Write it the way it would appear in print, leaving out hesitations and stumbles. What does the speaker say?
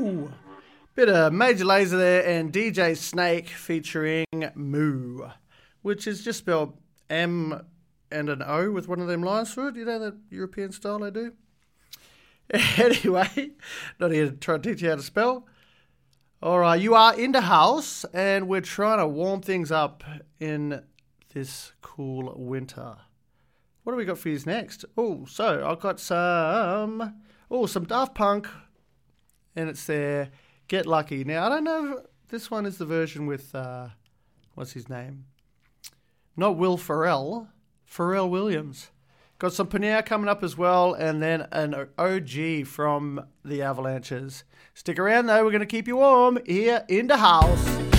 Ooh, bit of Major Lazer there and DJ Snake featuring Moo, which is just spelled M and an O with one of them lines through it. You know that European style I do? Anyway, not here to try to teach you how to spell. All right, you are in the house, and we're trying to warm things up in this cool winter. What do we got for you next? Oh, so I've got some Daft Punk, and it's their Get Lucky. Now, I don't know if this one is the version with, what's his name? Not Will Ferrell, Pharrell Williams. Got some Panair coming up as well, and then an OG from the Avalanches. Stick around though, we're going to keep you warm here in the house.